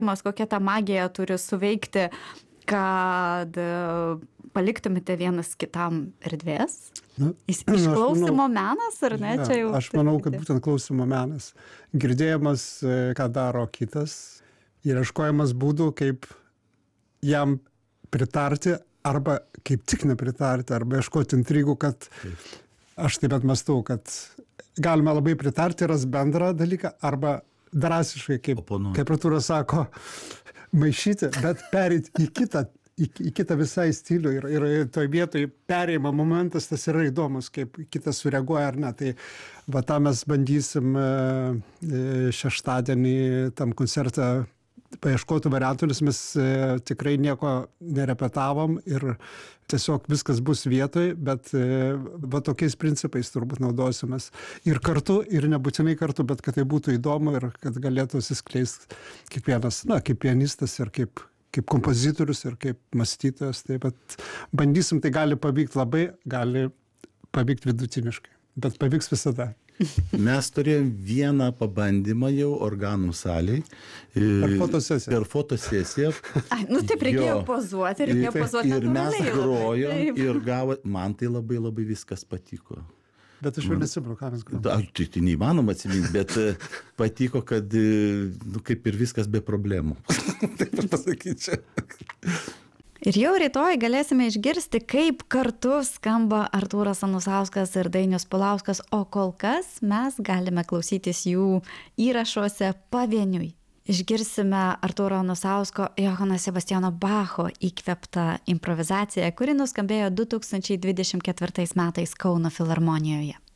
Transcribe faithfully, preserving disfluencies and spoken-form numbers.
Mas kokia ta magija turi suveikti, kad paliktumėte vienas kitam erdvės? Nu, Iš- Išklausimo menas, ar ne? Ja, Čia jau aš manau, kad truputį. būtent klausimo menas. Girdėjimas, e, ką daro kitas, ir ieškojimas būdų, kaip jam pritarti, arba kaip tik nepritarti, arba ieškoti intrigų, kad aš taip pat mąstau, kad galime labai pritarti, ras bendrą dalyką, arba drąsiškai, kaip, Oponuoti. kaip Artūras sako, maišyti, bet perėti į kitą, į, į kitą visai stilių ir, ir toj vietoj perėjimo momentas tas yra įdomus, kaip kitas sureaguoja ar ne. Tai va tą mes bandysim e, šeštadienį tam koncerte paieškoti variantų, nes mes e, tikrai nieko nerepetavom ir tiesiog viskas bus vietoj, bet e, va tokiais principais turbūt naudosimės. Ir kartu, ir nebūtinai kartu, bet kad tai būtų įdomu ir kad galėtų atsiskleisti kiekvienas, na, kaip pianistas ir kaip, kaip kompozitorius ir kaip mąstytojas. Tai bet bandysim, tai gali pavykti labai, gali pavykti vidutiniškai, bet pavyks visada. Mes turėjom vieną pabandymą jau organų salėj. Per fotosesiją. Per fotosesiją. Ai, nu taip reikėjo Jo. pozuoti, reikėjo Ir- pozuoti Ir mes natūraliai. grojom Taip. ir gavo, man tai labai labai viskas patiko. Bet aš jau nesimenu, ką mes grojom. Da, tai, tai neįmanoma atsiminti, bet e, patiko, kad e, nu, kaip ir viskas be problemų. Taip ir pasakyčiau. Ir jau rytoj galėsime išgirsti, kaip kartu skamba Artūras Anusauskas ir Dainius Pulauskas, o kol kas mes galime klausytis jų įrašuose pavieniui. Išgirsime Artūro Anusausko Johano Sebastiano Bacho įkvėptą improvizaciją, kuri nuskambėjo du tūkstančiai dvidešimt ketvirtais metais Kauno filharmonijoje.